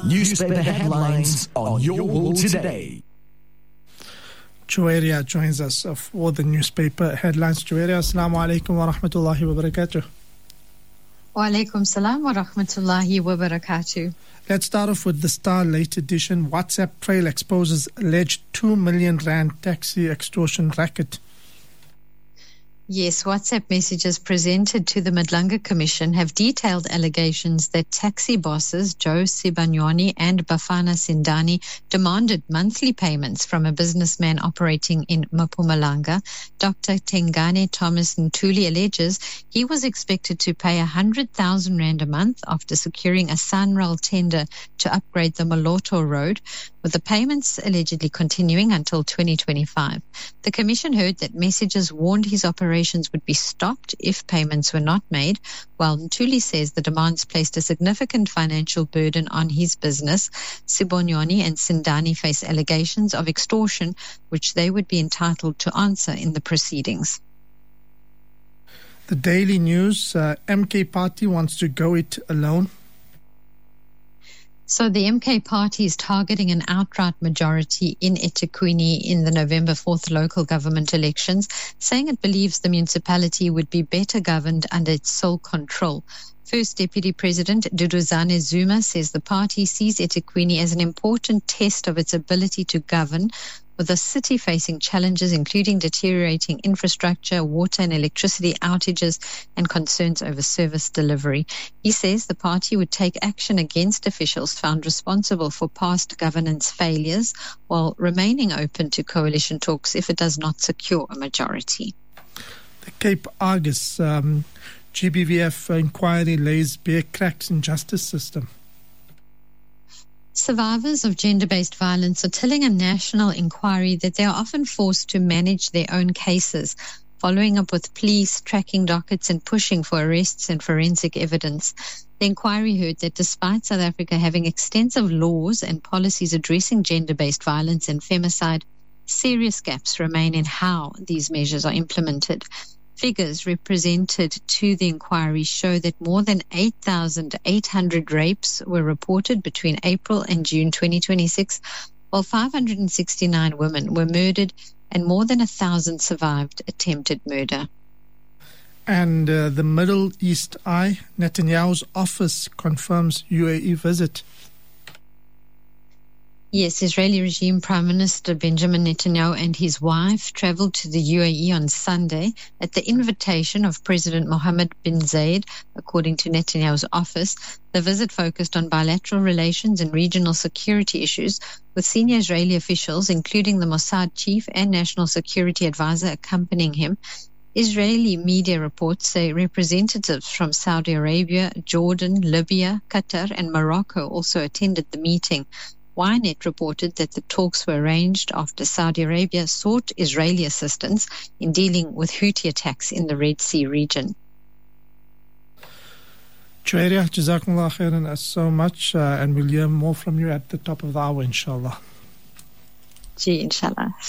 Newspaper headlines on Your World Today. Juwairia joins us for the newspaper headlines. Juwairia, assalamu alaikum wa rahmatullahi wa barakatuh. Wa alaikum salam wa rahmatullahi wa barakatuh. Let's start off with the Star late edition. WhatsApp trail exposes alleged 2 million rand taxi extortion racket. Yes, WhatsApp messages presented to the Madlanga Commission have detailed allegations that taxi bosses Joe Sibanyoni and Bafana Sindani demanded monthly payments from a businessman operating in Mpumalanga. Dr. Tengane Thomas Ntuli alleges he was expected to pay 100,000 rand a month after securing a SANRAL tender to upgrade the Moloto Road, with the payments allegedly continuing until 2025. The Commission heard that messages warned his operations would be stopped if payments were not made, while Ntuli says the demands placed a significant financial burden on his business. Sibonyoni and Sindani face allegations of extortion, which they would be entitled to answer in the proceedings. The Daily News, MK Party wants to go it alone. So the MK Party is targeting an outright majority in eThekwini in the November 4th local government elections, saying it believes the municipality would be better governed under its sole control. First Deputy President Duduzane Zuma says the party sees eThekwini as an important test of its ability to govern, with the city facing challenges including deteriorating infrastructure, water and electricity outages, and concerns over service delivery. He says the party would take action against officials found responsible for past governance failures, while remaining open to coalition talks if it does not secure a majority. The Cape Argus GBVF inquiry lays bare cracks in justice system. Survivors of gender-based violence are telling a national inquiry that they are often forced to manage their own cases, following up with police, tracking dockets and pushing for arrests and forensic evidence. The inquiry heard that despite South Africa having extensive laws and policies addressing gender-based violence and femicide, serious gaps remain in how these measures are implemented. Figures represented to the inquiry show that more than 8,800 rapes were reported between April and June 2026, while 569 women were murdered and more than 1,000 survived attempted murder. And the Middle East Eye, Netanyahu's office confirms UAE visit. Yes, Israeli regime Prime Minister Benjamin Netanyahu and his wife traveled to the UAE on Sunday at the invitation of President Mohammed bin Zayed, according to Netanyahu's office. The visit focused on bilateral relations and regional security issues, with senior Israeli officials, including the Mossad chief and national security advisor, accompanying him. Israeli media reports say representatives from Saudi Arabia, Jordan, Libya, Qatar and Morocco also attended the meeting. Ynet reported that the talks were arranged after Saudi Arabia sought Israeli assistance in dealing with Houthi attacks in the Red Sea region. Juwairia, Jazakumullah khairan so much, and we'll hear more from you at the top of the hour, inshallah. Ji, inshallah.